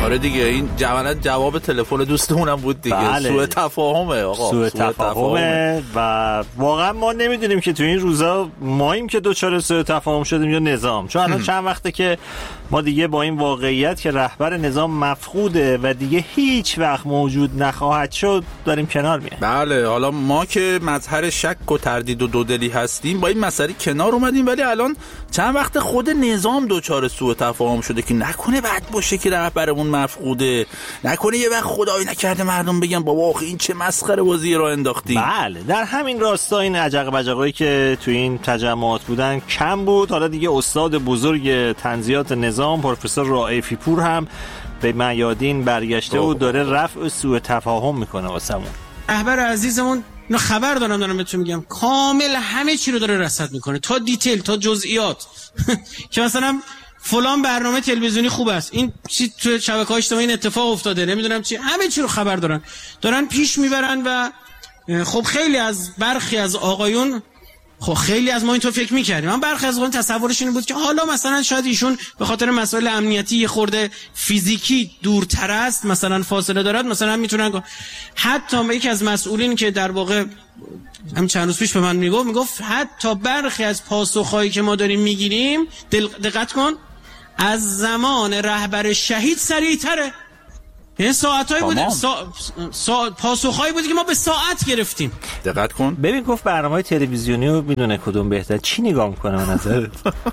آره دیگه، این جواب تلفن دوستمونم بود دیگه. بله. سوء تفاهمه آقا، سوء تفاهمه و واقعا ما نمیدونیم که تو این روزا ماییم که دوچار سوء تفاهم شدیم یا نظام، چون الان چند وقته که ما دیگه با این واقعیت که رهبر نظام مفقوده و دیگه هیچ وقت موجود نخواهد شد داریم کنار میایم. بله، حالا ما که مظهر شک و تردید و دودلی هستیم با این مسئله کنار اومدیم، ولی الان چند وقت خود نظام دوچار سوء تفاهم شده که نکنه بد باشه که رهبرمون مفقوده، نکنه یه وقت خدای نکرده مردم بگن بابا آخه این چه مسخره بازی را انداختیم. بله، در همین راستا این عجق بجقایی که تو این تجمعات بودن کم بود. حالا دیگه استاد بزرگ تنزیات نظام پروفسور رائفی پور هم به میادین برگشته و داره رفع سوء تفاهم میکنه واسمون. رهبر عزیزمون اینو خبر دارم بهتون میگم، کامل همه چی رو داره رصد میکنه تا دیتیل تا جزئیات که مثلا فلان برنامه تلویزیونی خوب است، این چی تو شبکه‌های اجتماعی این اتفاق افتاده، نمیدونم چی، همه چی رو خبر دارن پیش میبرن. و خب خیلی از برخی از آقایون، خب خیلی از ما اینطور فکر میکردیم، من برخی از آقایون تصورش این بود که حالا مثلا شاید ایشون به خاطر مسائل امنیتی یه خورده فیزیکی دورتر است، مثلا فاصله دارد، مثلا میتونن. حتی یکی از مسئولین که در واقع هم چند روز پیش به من میگفت حتی برخی از پاسخهایی که ما داریم میگیریم، دقت کن، از زمان رهبر شهید سریعتره. این ساعتایی بود، پاسخهایی بود که ما به ساعت گرفتیم. دقت کن. ببین گفت برنامه‌های تلویزیونی رو میدونه کدوم بهتر، چی نگاه میکنه به نظرت؟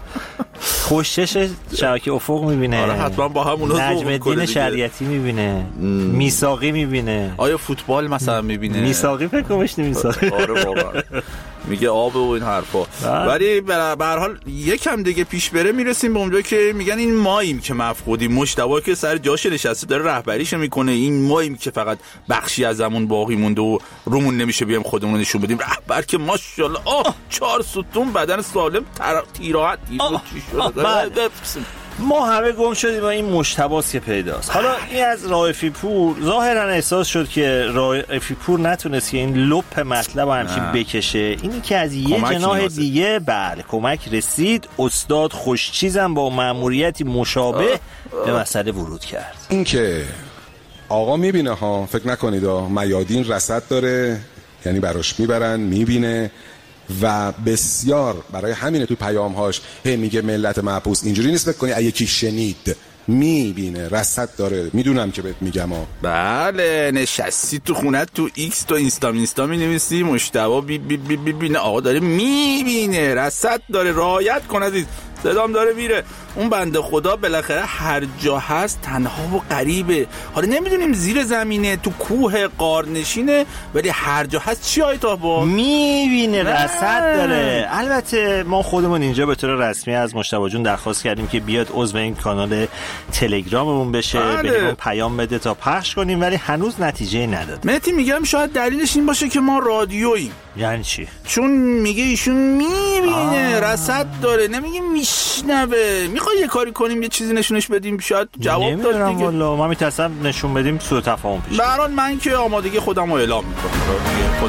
خوشش شبکه افق میبینه، آره حتما با هم اونها نجم الدین شریعتی میبینه، میثاقی میبینه، آیا فوتبال مثلا میبینه؟ میثاقی فکر کنم میثاقی. آره واقعا میگه آب و این حرفا. ولی به هر حال یکم دیگه پیش بره میرسیم به اونجا که میگن این ماییم که مفقودیم، مجتبی که سر جاش نشسته داره رهبریشو میکنه، این ماییم که فقط بخشی از زمون باقی مونده و رومون نمیشه بیایم خودمون نشون بدیم. رهبر که ماشاءالله 4 ستون بدن سالم تیراحت چی شده. ما همه گم شدیم و این مجتباست که پیداست. حالا این از رائفی پور ظاهرا احساس شد که رائفی پور نتونست که این لپ مطلب همچین بکشه، اینی که از یه جناح دیگه بله کمک رسید. استاد خوشچیزم با مأموریتی مشابه به مسئله ورود کرد. این که آقا میبینه ها، فکر نکنید میادین رصد داره، یعنی براش میبرن میبینه و بسیار برای همینه تو پیامهاش میگه ملت محبوس. اینجوری نیست فکر کنی یکی شنید، میبینه، رصد داره. میدونم که بهت میگم بله، نشستی تو خونه تو ایکس تو اینستا مینویسی مجتبی بینه آقا داره میبینه، رصد داره، رعایت کن عزیز. صدام داره میره. اون بنده خدا بالاخره هر جا هست تنها و غریبه. حالا نمیدونیم زیر زمینه، تو کوه قارنشینه، ولی هر جا هست چی آیتا با میبینه، رصد داره. البته ما خودمون اینجا به طور رسمی از مجتبی جون درخواست کردیم که بیاد عضو این کانال تلگراممون بشه، بهمون پیام بده تا پخش کنیم، ولی هنوز نتیجه نداد. مهدی میگم شاید دلیلش این باشه که ما رادیوییم. یعنی چی؟ چون میگه ایشون میبینه، رصد داره، نمیگه میشنوه. میخوای یه کاری کنیم، یه چیزی نشونش بدیم، شاید جواب داد دیگه. والله ما میترسم نشون بدیم سوء تفاهم پیش. به هر حال من که آمادگی خودم رو اعلام میکنم. خود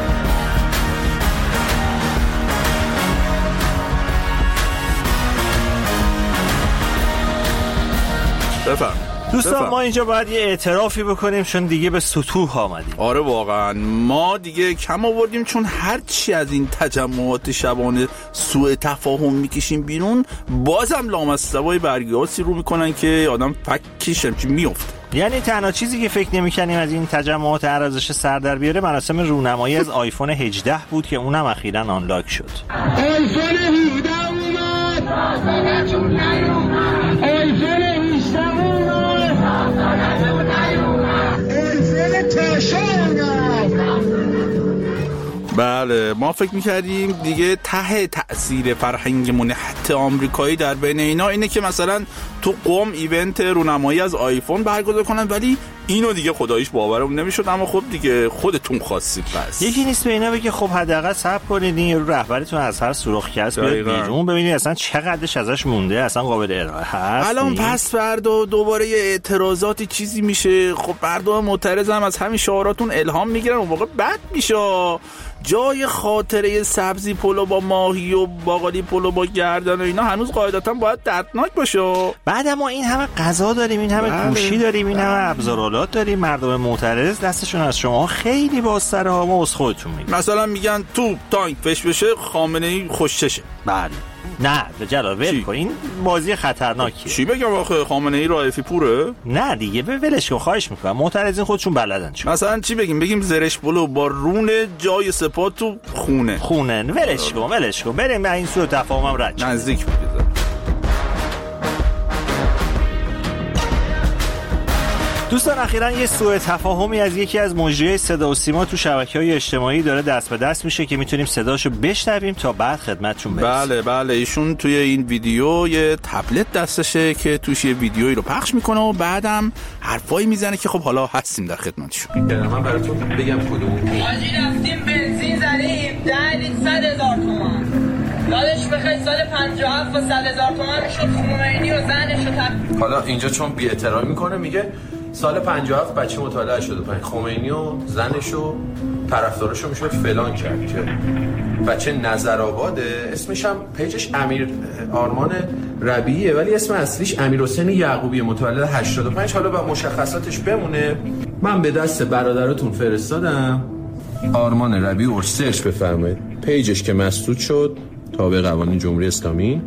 بفرم. دوستان ما اینجا باید یه اعترافی بکنیم، چون دیگه به سطوح آمدیم. آره واقعا ما دیگه کم آوردیم، چون هر چی از این تجمعات شبانه سوء تفاهم میکشیم بیرون، بازم لامصبای برگیاسی رو میکنن که آدم فکش همچین میفته. یعنی تنها چیزی که فکر نمی‌کنیم از این تجمعات ارزش سر در بیاره مراسم رونمایی از آیفون 18 بود که اونم اخیراً آنلاک شد. آیفون 18 اومد، آیفون 18 اومد، بله ما فکر میکردیم دیگه ته تأثیر فرهنگ منحت آمریکایی در بین اینا اینه که مثلا تو قم ایونت رونمایی از آیفون برگزار کنن، ولی اینو دیگه خداییش باورم نمیشد. اما خب دیگه خودتون خواستید. بس یکی نیست به اینا بگه خب حداقل صبر کنید این رهبرتون از هر سوراخ کس بیاد بیرون، ببینید اصلا چقدرش ازش مونده، اصلا قابل ارائه هست. الان پس فردا دوباره یه اعتراضاتی چیزی میشه، خب مردم معترض هم از همین شعاراتون الهام میگیرن، اون موقع بد میشه. جای خاطره سبزی پلو با ماهی و باقالی پلو با گردن و اینا هنوز قاعدتا باید دردناک باشه. بعد ما این همه غذا داریم، این همه گوشی داریم، این همه ابزارالات داریم، مردم معترض دستشون از شما خیلی بازتره ها. ما از خودتون میگیم مثلا میگن تو تانک فش بشه خامنه‌ای خوششه. بله نه به جلال ول کن، این بازی خطرناکیه. چی بگم آخه خامنه‌ای رائفی پوره؟ نه دیگه ولش کن، خواهش میکنم، معترضین خودشون بلدن. مثلا چی بگیم زرش پلو با رون جای سپاه تو خونه ولش کن بریم به این سوء تفاهمم رد نزدیک بگید. دوستان اخیراً یه سوء تفاهمی از یکی از مجریای صدا و سیما تو شبکه‌های اجتماعی داره دست به دست میشه که میتونیم صداشو بشنویم تا بعد خدمتتون برسیم. بله ایشون توی این ویدیو یه تبلت دستشه که توش یه ویدیویی رو پخش میکنه و بعدم حرفایی میزنه که خب حالا هستیم در خدمتشون. من براتون بگم کدوم. حاجی رفتیم بنزین زدیم 10 لیتر 100,000 تومان. یادش بخیر سال 57 و 100,000 تومان میشد خمینی و زنش رو حالا اینجا چون بی‌احترامی میکنه میگه سال 57 بچه مطالعه شده، خمینی و زنش و طرفداراشو میشد فلان کرد که بچه نظرآباده، اسمش هم پیجش امیر آرمان ربیعیه ولی اسم اصلیش امیرحسین یعقوبی، متولد 85. حالا با مشخصاتش بمونه. من به دست برادراتون فرستادم، آرمان ربیعی رو سرچ بفرمایید. پیجش که مسدود شد تابع قوانین جمهوری اسلامی،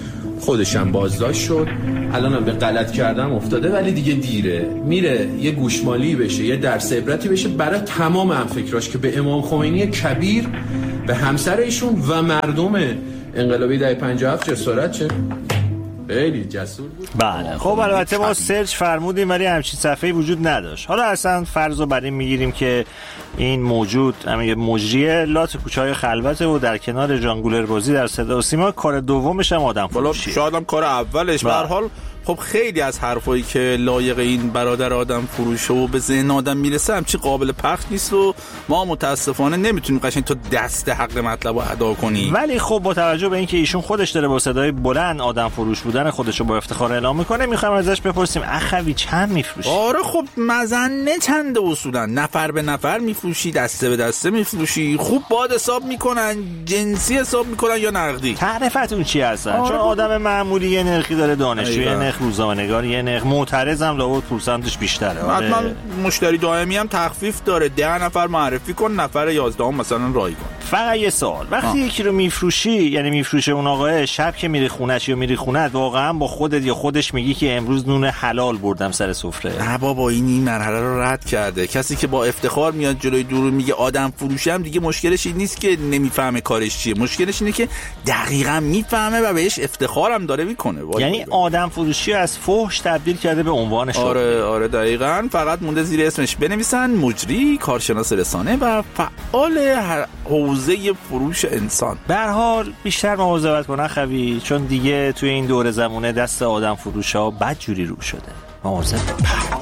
خودشم بازداشت شد، الانم به غلط کردم افتاده ولی دیگه دیره. میره یه گوشمالی بشه، یه درس عبرتی بشه برای تمام هم فکراش که به امام خمینی کبیر، به همسر ایشون و مردم انقلابی دهه 57 جسارت چه خیلی جسور بود. بله خب البته ما سرچ فرمودیم ولی همچین صفحه‌ای وجود نداشت. حالا اصلا فرضو بر این میگیریم که این موجود همین مجری لات کوچه‌های خلوته و در کنار جانگولر بازی در صدا و سیما کار دومش هم آدم فروشی. شاید هم کار اولش. به هر حال خب خیلی از حرفایی که لایق این برادر آدم فروشه و به ذهن آدم میرسه همچی قابل پخش نیست و ما متاسفانه نمیتونیم قشنگ تا دست حق مطلب رو ادا کنیم. ولی خب با توجه به اینکه ایشون خودش داره با صدای بلند آدم فروش بودن خودش رو با افتخار اعلام میکنه، میخوایم ازش بپرسیم اخوی چند میفروشی؟ آره خب مزنه چنده اصولا، نفر به نفر میفروشی، دسته به دسته میفروشی، خوب باد حساب میکنن، جنسی حساب میکنن یا نقدی؟ تعرفتون چی هستن؟ چون آدم معمولی یه نرخی داره، دانشجو روزنامه‌نگار یه نرخ، معترض هم لابد پورسنتش بیشتره. حتما مشتری دائمی هم تخفیف داره، 10 نفر معرفی کن، نفر 11 مثلا رای کن. فقط یه سوال، وقتی یکی رو میفروشی، یعنی میفروشه اون آقا، شب که میری خونه‌اش یا میری خونه‌ت واقعا با خودت یا خودش میگی که امروز نون حلال بردم سر سفره؟ نه بابا این مرحله رو رد کرده. کسی که با افتخار میاد جلوی دور میگه آدم فروشم، دیگه مشکلش این نیست که نمیفهمه کارش چیه، مشکلش اینه که دقیقاً میفهمه و بهش افتخارم داره میکنه. یعنی آدم فروشی از فحش تبدیل کرده به عنوان شغل. آره دقیقاً. فقط مونده زیر اسمش بنویسن مجری، کارشناس رسانه و فعال حوزه فروش انسان. به هر حال بیشتر مواظبت کن اخوی، چون دیگه توی این دور زمونه دست آدم فروشا بدجوری رو شده. مواظب.